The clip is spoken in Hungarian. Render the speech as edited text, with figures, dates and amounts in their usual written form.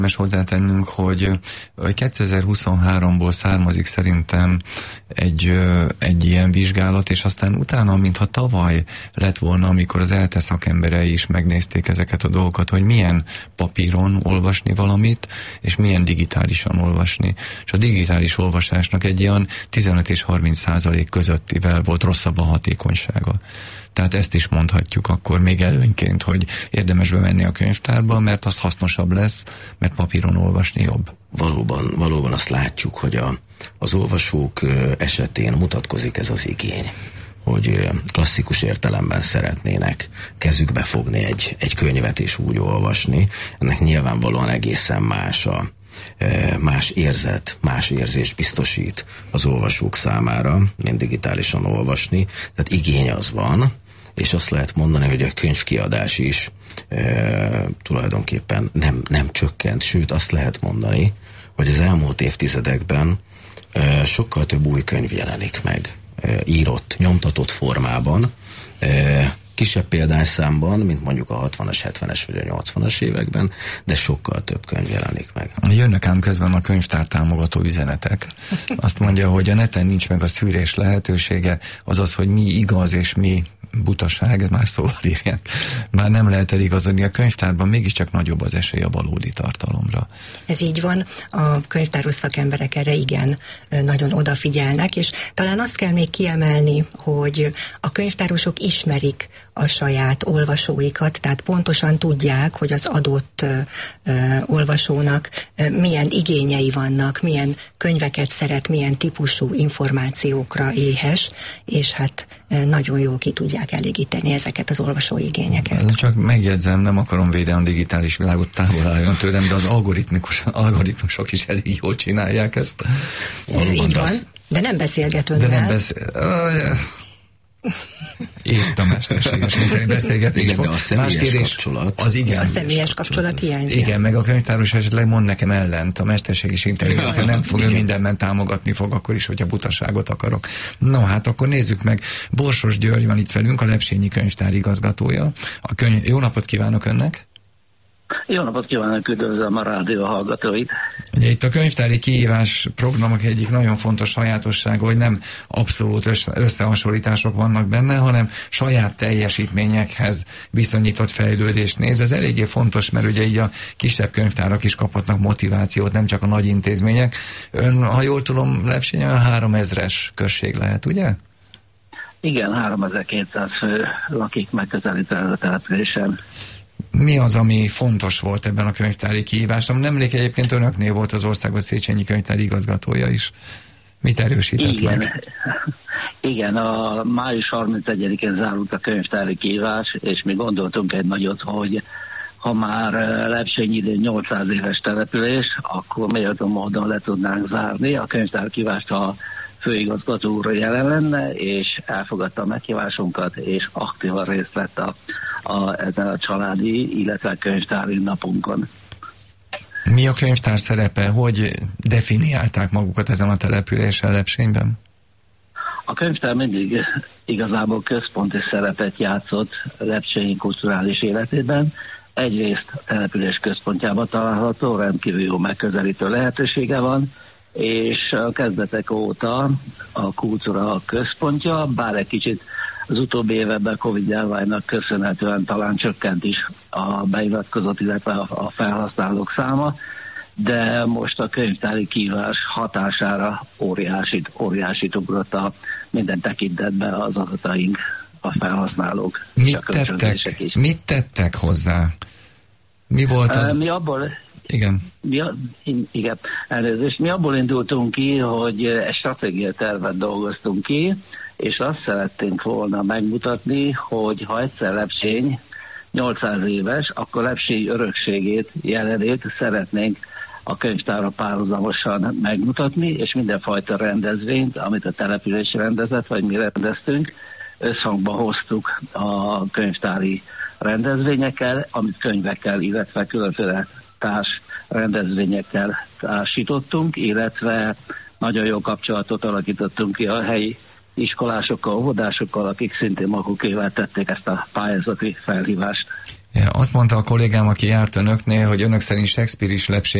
Most hozzátennünk, hogy 2023-ból származik szerintem egy ilyen vizsgálat, és aztán utána, mintha tavaly lett volna, amikor az ELTE szakemberei is megnézték ezeket a dolgokat, hogy milyen papíron olvasni valamit, és milyen digitálisan olvasni. És a digitális olvasásnak egy ilyen 15 és 30% közöttivel volt rosszabb a hatékonysága. Tehát ezt is mondhatjuk akkor még előnyként, hogy érdemes bemenni a könyvtárba, mert az hasznosabb lesz, mert papíron olvasni jobb. Valóban azt látjuk, hogy az olvasók esetén mutatkozik ez az igény, hogy klasszikus értelemben szeretnének kezükbe fogni egy könyvet és úgy olvasni. Ennek nyilvánvalóan egészen más érzet, más érzést biztosít az olvasók számára, mint digitálisan olvasni. Tehát igény az van, és azt lehet mondani, hogy a könyvkiadás is tulajdonképpen nem csökkent, sőt azt lehet mondani, hogy az elmúlt évtizedekben sokkal több új könyv jelenik meg, írott, nyomtatott formában, kisebb példányszámban, mint mondjuk a 60-as, 70-es vagy a 80-as években, de sokkal több könyv jelenik meg. Jönnek ám közben a könyvtár támogató üzenetek. Azt mondja, hogy a neten nincs meg a szűrés lehetősége, azaz, hogy mi igaz és mi butaság, már szóval írják. Már nem lehet eligazodni, a könyvtárban mégiscsak nagyobb az esély a valódi tartalomra. Ez így van, a könyvtáros szakemberek erre igen nagyon odafigyelnek, és talán azt kell még kiemelni, hogy a könyvtárosok ismerik a saját olvasóikat, tehát pontosan tudják, hogy az adott olvasónak milyen igényei vannak, milyen könyveket szeret, milyen típusú információkra éhes, és hát nagyon jól ki tudják elégíteni ezeket az olvasói igényeket. Csak megjegyzem, nem akarom védeni a digitális világot, távol álljon tőlem, de az algoritmusok is elég jól csinálják ezt. Így van, de nem beszélgetünk. De nem Itt a mesterséges munkani beszélgetni. Igen, de a személyes kapcsolat. A személyes kapcsolat hiányzik. Igen, meg a könyvtáros esetleg mond nekem ellent. A mesterséges intelligencia nem fog mindenben támogatni fog, akkor is, hogyha butaságot akarok. No, hát akkor nézzük meg. Borsos György van itt velünk, a Lepsényi Könyvtár igazgatója. Jó napot kívánok önnek! Jó napot kívánok, üdvözlöm a rádió hallgatóit! Ugye itt a könyvtári kihívás programok egyik nagyon fontos sajátossága, hogy nem abszolút összehasonlítások vannak benne, hanem saját teljesítményekhez viszonyított fejlődést néz. Ez eléggé fontos, mert ugye így a kisebb könyvtárak is kaphatnak motivációt, nem csak a nagy intézmények. Ön, ha jól tudom, Lepsény olyan 3000-es község lehet, ugye? Igen, 3200 fő lakik megközelítően a településen. Mi az, ami fontos volt ebben a könyvtári kihívásban? Nemrég egyébként önöknél volt az Országos Széchenyi Könyvtári igazgatója is. Mit erősített meg? Igen, a május 31-én zárult a könyvtári kihívás, és mi gondoltunk egy nagyot, hogy ha már Lepsény idén 800 éves település, akkor méltó módon le tudnánk zárni. A könyvtári kihívást a főigazgató úr jelen lenne, és elfogadta a meghívásunkat, és aktívan részt vett ezen a családi, illetve könyvtári napunkon. Mi a könyvtár szerepe? Hogy definiálták magukat ezen a településen, Lepsényben? A könyvtár mindig igazából központi szerepet játszott Lepsényi kulturális életében. Egyrészt a település központjában található, rendkívül jó megközelítő lehetősége van, és a kezdetek óta a kultúra a központja, bár egy kicsit az utóbbi években Covid-járványnak köszönhetően talán csökkent is a beiratkozott, illetve a felhasználók száma, de most a könyvtári kihívás hatására óriásit ugrott a minden tekintetben az adataink, a felhasználók. Mit tettek hozzá? Mi volt az? Mi abból... Igen. Igen, elnézést. Mi abból indultunk ki, hogy egy stratégiai tervet dolgoztunk ki, és azt szeretnénk volna megmutatni, hogy ha egyszer Lepsény 800 éves, akkor Lepsény örökségét, jelenét szeretnénk a könyvtárra párhuzamosan megmutatni, és mindenfajta rendezvényt, amit a település rendezett, vagy mi rendeztünk, összhangba hoztuk a könyvtári rendezvényekkel, amit könyvekkel, illetve különféle társ rendezvényekkel társítottunk, illetve nagyon jó kapcsolatot alakítottunk ki a helyi iskolásokkal, óvodásokkal, akik szintén magukével tették ezt a pályázati felhívást. Azt mondta a kollégám, aki járt önöknél, hogy önök szerint Shakespeare is lepsény